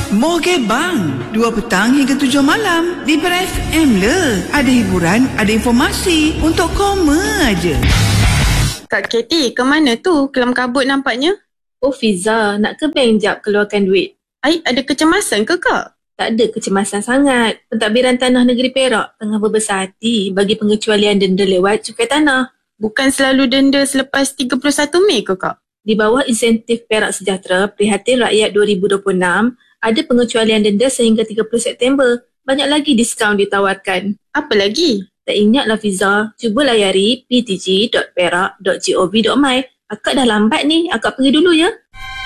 Moge Bang 2 petang hingga 7 malam di Bar FM le. Ada hiburan, ada informasi untuk koma aja. Kak Katie, ke mana tu? Kelam kabut nampaknya. Oh Fiza, nak ke bank jap keluarkan duit. Ai, ada kecemasan ke Kak? Tak ada kecemasan sangat. Pentadbiran Tanah Negeri Perak tengah berbesar hati bagi pengecualian denda lewat cukai tanah. Bukan selalu denda selepas 31 Mei ke Kak? Di bawah insentif Perak Sejahtera Prihatin Rakyat 2026, ada pengecualian denda sehingga 30 September. Banyak lagi diskaun ditawarkan. Apa lagi? Tak ingatlah Fiza, cuba layari ptg.perak.gov.my. Akak dah lambat ni, akak pergi dulu ya.